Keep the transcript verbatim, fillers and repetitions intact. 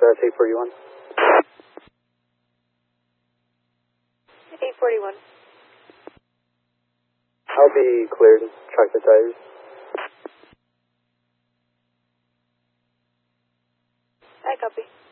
That's eight forty-one. eight forty-one. I'll be cleared. Track the tires. I copy.